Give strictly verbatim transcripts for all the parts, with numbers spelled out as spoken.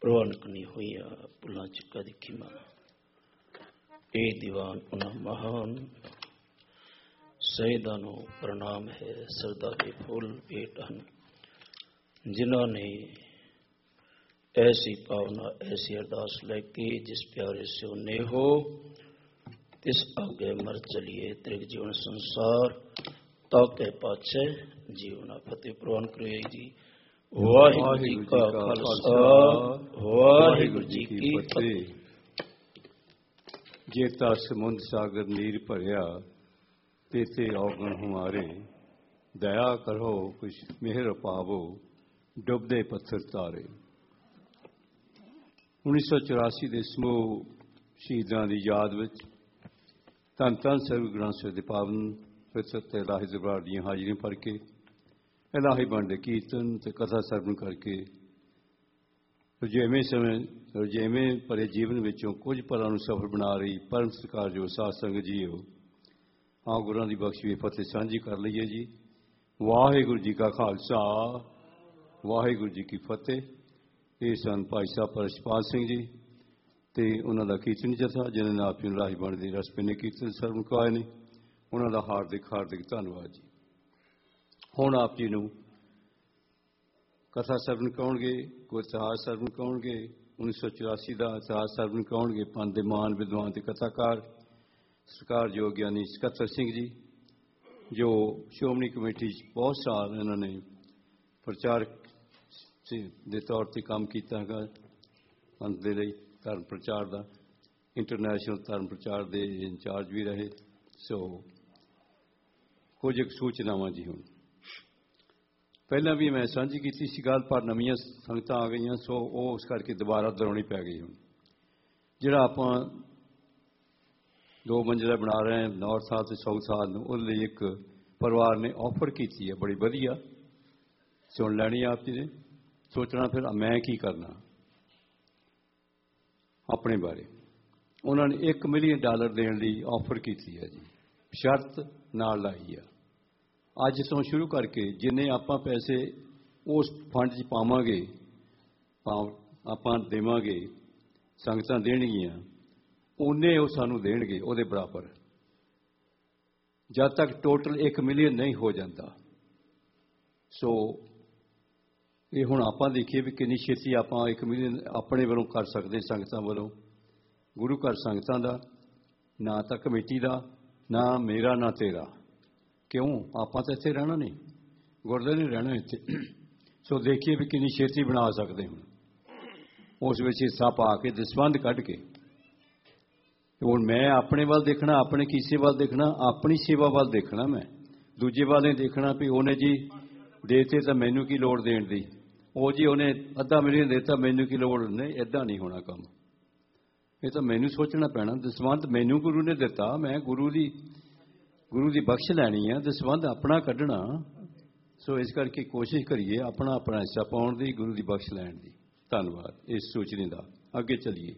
ਪ੍ਰਵਾਨ ਕਰਨੀ ਹੋਈਆਂ ਭੁੱਲਾਂ ਚੁੱਕਾ ਦੀ ਖਿਮਾ। ਇਹ ਦੀਵਾਨ ਉਹਨਾਂ ਮਹਾਨ ਸ਼ਹੀਦਾਂ ਨੂੰ ਪ੍ਰਣਾਮ ਹੈ। ਸਰਦਾਰੀ ਫੁੱਲ ਭੇਟ ਹਨ ਜਿਨ੍ਹਾਂ ਨੇ ऐसी भावना ऐसी अरदास लेके जिस प्यारे से उन्हें हो तिस आगे मर चलिए त्रिग जीवन संसार ताके पाछे जीवना। फतेह प्रवान करिए जी। वाहिगुरु जी का खालसा वाहिगुरु जी की फतेह। जेता समुंद सागर नीर भरिया तेते औगण हमारे दया करो कुछ मेहर पावो डुबदे पत्थर तारे। उन्नीस सौ चौरासी के समूह शहीदों की याद में धन धन सर्व ग्रंथ ਸਾਹਿਬ ਦੇ ਪਾਵਨ ਪਵਿੱਤਰ ਇਲਾही दरबार ਦੀਆਂ ਹਾਜ਼ਰੀਆਂ ਭਰ ਕੇ ਇਲਾही ਬਣ ਦੇ ਕੀਰਤਨ ਤੇ ਕਥਾ ਸਰਵਣ ਕਰਕੇ ਰੁਝੇਵੇਂ ਸਮੇਂ ਰੁਝੇਵੇਂ ਭਰੇ ਜੀਵਨ ਵਿੱਚੋਂ ਕੁਝ ਪਲਾਂ ਨੂੰ ਸਫਲ ਬਣਾ ਰਹੀ ਪਰਮ ਸਤਿਕਾਰ ਜੋ ਸਾਧ ਸੰਗਤ ਜੀਓ, ਆਓ ਗੁਰਾਂ ਦੀ ਬਖਸ਼ੀ ਫਤਿਹ ਸਾਂਝੀ ਕਰ ਲਈਏ ਜੀ। ਵਾਹਿਗੁਰੂ ਜੀ ਕਾ ਖਾਲਸਾ ਵਾਹਿਗੁਰੂ ਜੀ ਕੀ ਫਤਿਹ। ਇਹ ਸਨ ਭਾਈ ਸਾਹਿਬ ਪਰਸ਼ਪਾਲ ਸਿੰਘ ਜੀ ਤੇ ਉਹਨਾਂ ਦਾ ਕੀਰਤਨ ਜਥਾ ਜਿਨ੍ਹਾਂ ਨੇ ਆਪ ਜੀ ਨੂੰ ਰਾਹੀ ਬਣ ਦੇ ਰਸ ਪਿੰਨੇ ਕੀਰਤਨ ਸਰਵਣ ਕਰਵਾਏ ਨੇ, ਉਹਨਾਂ ਦਾ ਹਾਰਦਿਕ ਹਾਰਦਿਕ ਧੰਨਵਾਦ ਜੀ। ਹੁਣ ਆਪ ਜੀ ਨੂੰ ਕਥਾ ਸਰਵਣ ਕਰਾਉਣਗੇ, ਕੋਈ ਇਤਿਹਾਸ ਸਰਵਣ ਕਰਾਉਣਗੇ, ਉੱਨੀ ਸੌ ਚੁਰਾਸੀ ਦਾ ਇਤਿਹਾਸ ਸਰਵਣ ਕਰਾਉਣਗੇ ਪੰਥ ਦੇ ਮਹਾਨ ਵਿਦਵਾਨ ਤੇ ਕਥਾਕਾਰ ਸਤਿਕਾਰਯੋਗ ਗਿਆਨੀ ਸਕੱਤਰ ਸਿੰਘ ਜੀ, ਜੋ ਸ਼੍ਰੋਮਣੀ ਕਮੇਟੀ 'ਚ ਬਹੁਤ ਸਾਲ ਇਹਨਾਂ ਨੇ ਪ੍ਰਚਾਰਕ ਦੇ ਤੌਰ 'ਤੇ ਕੰਮ ਕੀਤਾ ਹੈਗਾ ਪੰਥ ਦੇ ਲਈ, ਧਰਮ ਪ੍ਰਚਾਰ ਦਾ, ਇੰਟਰਨੈਸ਼ਨਲ ਧਰਮ ਪ੍ਰਚਾਰ ਦੇ ਇੰਚਾਰਜ ਵੀ ਰਹੇ। ਸੋ ਕੁਝ ਇੱਕ ਸੂਚਨਾਵਾਂ ਜੀ। ਹੁਣ ਪਹਿਲਾਂ ਵੀ ਮੈਂ ਸਾਂਝੀ ਕੀਤੀ ਸੀ ਗੱਲ, ਪਰ ਨਵੀਆਂ ਸੰਗਤਾਂ ਆ ਗਈਆਂ, ਸੋ ਉਹ ਉਸ ਕਰਕੇ ਦੁਬਾਰਾ ਦੁਹਰਾਉਣੀ ਪੈ ਗਈ। ਹੁਣ ਜਿਹੜਾ ਆਪਾਂ ਦੋ ਮੰਜ਼ਿਲਾ ਬਣਾ ਰਹੇ ਹਾਂ ਨੌਰਥ ਸਾਲ ਅਤੇ ਸਾਊਥ ਸਾਲ ਨੂੰ, ਉਹਦੇ ਲਈ ਇੱਕ ਪਰਿਵਾਰ ਨੇ ਆਫਰ ਕੀਤੀ ਹੈ ਬੜੀ ਵਧੀਆ, ਸੁਣ ਲੈਣੀ ਆਪ ਜੀ ਨੇ। ਸੋਚਣਾ ਫਿਰ ਮੈਂ ਕੀ ਕਰਨਾ ਆਪਣੇ ਬਾਰੇ। ਉਹਨਾਂ ਨੇ ਇੱਕ ਮਿਲੀਅਨ ਡਾਲਰ ਦੇਣ ਦੀ ਆਫਰ ਕੀਤੀ ਹੈ ਜੀ, ਸ਼ਰਤ ਨਾਲ ਲਾਈ ਆ। ਅੱਜ ਤੋਂ ਸ਼ੁਰੂ ਕਰਕੇ ਜਿੰਨੇ ਆਪਾਂ ਪੈਸੇ ਉਸ ਫੰਡ 'ਚ ਪਾਵਾਂਗੇ, ਆਪਾਂ ਦੇਵਾਂਗੇ, ਸੰਗਤਾਂ ਦੇਣਗੀਆਂ, ਉਹਨੇ ਉਹ ਸਾਨੂੰ ਦੇਣਗੇ ਉਹਦੇ ਬਰਾਬਰ, ਜਦ ਤੱਕ ਟੋਟਲ ਇੱਕ ਮਿਲੀਅਨ ਨਹੀਂ ਹੋ ਜਾਂਦਾ। ਸੋ ਇਹ ਹੁਣ ਆਪਾਂ ਦੇਖੀਏ ਵੀ ਕਿੰਨੀ ਛੇਤੀ ਆਪਾਂ ਇੱਕ ਮਿਲੀਅਨ ਆਪਣੇ ਵੱਲੋਂ ਕਰ ਸਕਦੇ, ਸੰਗਤਾਂ ਵੱਲੋਂ, ਗੁਰੂ ਘਰ ਸੰਗਤਾਂ ਦਾ, ਨਾ ਤਾਂ ਕਮੇਟੀ ਦਾ, ਨਾ ਮੇਰਾ ਨਾ ਤੇਰਾ। ਕਿਉਂ? ਆਪਾਂ ਤਾਂ ਇੱਥੇ ਰਹਿਣਾ ਨਹੀਂ, ਗੁਰਦੁਆਰੇ ਨਹੀਂ ਰਹਿਣਾ ਇੱਥੇ। ਸੋ ਦੇਖੀਏ ਵੀ ਕਿੰਨੀ ਛੇਤੀ ਬਣਾ ਸਕਦੇ ਹੁਣ, ਉਸ ਵਿੱਚ ਹਿੱਸਾ ਪਾ ਕੇ ਦਸਵੰਧ ਕੱਢ ਕੇ। ਹੁਣ ਮੈਂ ਆਪਣੇ ਵੱਲ ਦੇਖਣਾ, ਆਪਣੇ ਕੀਸੇ ਵੱਲ ਦੇਖਣਾ, ਆਪਣੀ ਸੇਵਾ ਵੱਲ ਦੇਖਣਾ। ਮੈਂ ਦੂਜੇ ਵੱਲ ਨਹੀਂ ਦੇਖਣਾ ਵੀ ਉਹਨੇ ਜੀ ਦੇਤੇ ਤਾਂ ਮੈਨੂੰ ਕੀ ਲੋੜ ਦੇਣ ਦੀ, ਉਹ ਜੀ ਉਹਨੇ ਅੱਧਾ ਮਿਲੀਅਨ ਦੇਤਾ ਮੈਨੂੰ ਕੀ ਲੋੜ। ਨਹੀਂ, ਇੱਦਾਂ ਨਹੀਂ ਹੋਣਾ ਕੰਮ। ਇਹ ਤਾਂ ਮੈਨੂੰ ਸੋਚਣਾ ਪੈਣਾ, ਦਸਵੰਧ ਮੈਨੂੰ ਗੁਰੂ ਨੇ ਦਿੱਤਾ, ਮੈਂ ਗੁਰੂ ਦੀ ਗੁਰੂ ਦੀ ਬਖਸ਼ ਲੈਣੀ ਆ, ਦਸਵੰਧ ਆਪਣਾ ਕੱਢਣਾ। ਸੋ ਇਸ ਕਰਕੇ ਕੋਸ਼ਿਸ਼ ਕਰੀਏ ਆਪਣਾ ਆਪਣਾ ਹਿੱਸਾ ਪਾਉਣ ਦੀ, ਗੁਰੂ ਦੀ ਬਖਸ਼ ਲੈਣ ਦੀ। ਧੰਨਵਾਦ ਇਸ ਸੂਚਨੇ ਦਾ। ਅੱਗੇ ਚੱਲੀਏ।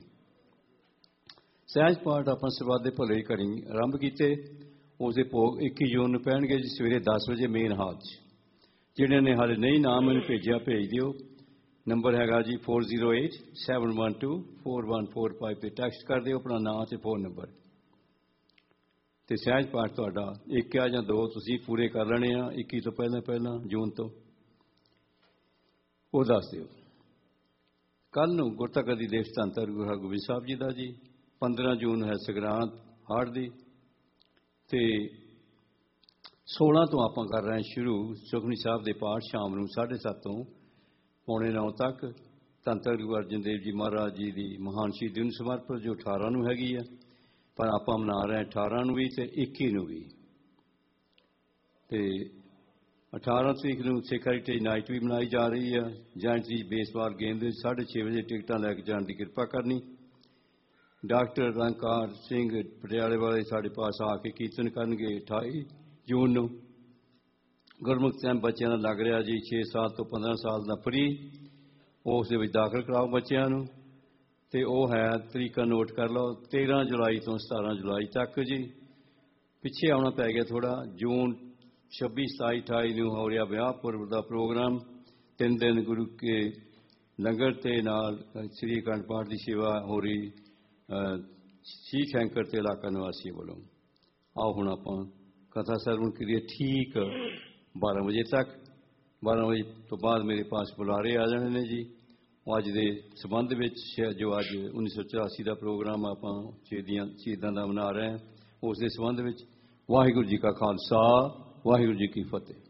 ਸਹਿਜ ਪਾਠ ਆਪਾਂ ਸਰਬੱਤ ਦੇ ਭਲੇ ਘੜੀ ਆਰੰਭ ਕੀਤੇ। ਉਸਦੇ ਭੋਗ ਇੱਕੀ ਜੂਨ ਨੂੰ ਪੈਣਗੇ ਜੀ ਸਵੇਰੇ ਦਸ ਵਜੇ ਮੇਨ ਹਾਲ 'ਚ। ਜਿਹਨਾਂ ਨੇ ਹਾਲੇ ਨਹੀਂ ਨਾਮ ਮੈਨੂੰ ਭੇਜਿਆ ਭੇਜ ਦਿਓ। ਨੰਬਰ ਹੈਗਾ ਜੀ four zero eight seven one two four one four five 'ਤੇ ਟੈਕਸਟ ਕਰ ਦਿਓ ਆਪਣਾ ਨਾਂ ਅਤੇ ਫੋਨ ਨੰਬਰ। ਅਤੇ ਸਹਿਜ ਪਾਠ ਤੁਹਾਡਾ ਇੱਕ ਆ ਜਾਂ ਦੋ ਤੁਸੀਂ ਪੂਰੇ ਕਰ ਲੈਣੇ ਆ ਇੱਕੀ ਤੋਂ ਪਹਿਲਾਂ ਪਹਿਲਾਂ ਜੂਨ ਤੋਂ, ਉਹ ਦੱਸ ਦਿਓ। ਕੱਲ੍ਹ ਨੂੰ ਗੁਰਤਕ ਦੀ ਦਿਵਸ ਧੰਨ ਧੰਨ ਗੁਰੂ ਹਰਗੋਬਿੰਦ ਸਾਹਿਬ ਜੀ ਦਾ ਜੀ। ਪੰਦਰਾਂ ਜੂਨ ਹੈ ਸੰਗਰਾਂਦ ਹਾੜ ਦੀ, ਅਤੇ ਸੋਲਾਂ ਤੋਂ ਆਪਾਂ ਕਰ ਰਹੇ ਹਾਂ ਸ਼ੁਰੂ ਸੁਖਮਨੀ ਸਾਹਿਬ ਦੇ ਪਾਠ ਸ਼ਾਮ ਨੂੰ ਸਾਢੇ ਸੱਤ ਤੋਂ ਪੌਣੇ ਨੌ ਤੱਕ। ਧੰਨ ਧੰਨ ਗੁਰੂ ਅਰਜਨ ਦੇਵ ਜੀ ਮਹਾਰਾਜ ਜੀ ਦੀ ਮਹਾਨ ਸ਼ਹੀਦੀ ਨੂੰ ਸਮਰਪਿਤ, ਜੋ ਅਠਾਰਾਂ ਨੂੰ ਹੈਗੀ ਆ, ਪਰ ਆਪਾਂ ਮਨਾ ਰਹੇ ਅਠਾਰਾਂ ਨੂੰ ਵੀ ਅਤੇ ਇੱਕੀ ਨੂੰ ਵੀ। ਅਤੇ ਅਠਾਰਾਂ ਤਰੀਕ ਨੂੰ ਸਿੱਖ ਹੈਰੀਟੇਜ ਨਾਈਟ ਵੀ ਮਨਾਈ ਜਾ ਰਹੀ ਆ। ਜਾਇੰਟ ਜੀ ਬੇਸਬਾਲ ਗੇਮ ਦੇ ਸਾਢੇ ਛੇ ਵਜੇ ਟਿਕਟਾਂ ਲੈ ਕੇ ਜਾਣ ਦੀ ਕਿਰਪਾ ਕਰਨੀ। ਡਾਕਟਰ ਰੰਕਾਰ ਸਿੰਘ ਪਟਿਆਲੇ ਵਾਲੇ ਸਾਡੇ ਪਾਸ ਆ ਕੇ ਕੀਰਤਨ ਕਰਨਗੇ ਅਠਾਈ ਜੂਨ ਨੂੰ। ਗੁਰਮੁਖ ਕੈਂਪ ਬੱਚਿਆਂ ਦਾ ਲੱਗ ਰਿਹਾ ਜੀ ਛੇ ਸਾਲ ਤੋਂ ਪੰਦਰਾਂ ਸਾਲ ਦਾ ਫਰੀ, ਉਸ ਦੇ ਵਿੱਚ ਦਾਖਲ ਕਰਾਓ ਬੱਚਿਆਂ ਨੂੰ। ਅਤੇ ਉਹ ਹੈ ਤਰੀਕਾ ਨੋਟ ਕਰ ਲਓ, ਤੇਰ੍ਹਾਂ ਜੁਲਾਈ ਤੋਂ ਸਤਾਰਾਂ ਜੁਲਾਈ ਤੱਕ ਜੀ। ਪਿੱਛੇ ਆਉਣਾ ਪੈ ਗਿਆ ਥੋੜ੍ਹਾ, ਜੂਨ ਛੱਬੀ ਸਤਾਈ ਅਠਾਈ ਨੂੰ ਹੋ ਰਿਹਾ ਵਿਆਹ ਪੁਰਬ ਦਾ ਪ੍ਰੋਗਰਾਮ। ਤਿੰਨ ਦਿਨ ਗੁਰੂ ਕੇ ਲੰਗਰ ਤੇ ਨਾਲ ਸ੍ਰੀ ਅਖੰਡ ਪਾਠ ਦੀ ਸੇਵਾ ਹੋ ਰਹੀ ਸੀਖ ਐਂਕਰ ਤੇ ਇਲਾਕਾ ਨਿਵਾਸੀਆਂ ਵੱਲੋਂ। ਆਓ ਹੁਣ ਆਪਾਂ ਕਥਾ ਸਰਵਣ ਕਰੀਏ ਠੀਕ ਬਾਰਾਂ ਵਜੇ ਤੱਕ। ਬਾਰਾਂ ਵਜੇ ਤੋਂ ਬਾਅਦ ਮੇਰੇ ਪਾਸ ਬੁਲਾਰੇ ਆ ਜਾਣੇ ਨੇ ਜੀ। ਅੱਜ ਦੇ ਸਬੰਧ ਵਿੱਚ ਜੋ ਅੱਜ ਉੱਨੀ ਸੌ ਚੁਰਾਸੀ ਦਾ ਪ੍ਰੋਗਰਾਮ ਆਪਾਂ ਸ਼ਹੀਦੀਆਂ ਸ਼ਹੀਦਾਂ ਦਾ ਮਨਾ ਰਹੇ ਹਾਂ, ਉਸ ਦੇ ਸਬੰਧ ਵਿੱਚ ਵਾਹਿਗੁਰੂ ਜੀ ਕਾ ਖਾਲਸਾ, ਵਾਹਿਗੁਰੂ ਜੀ ਕੀ ਫਤਿਹ।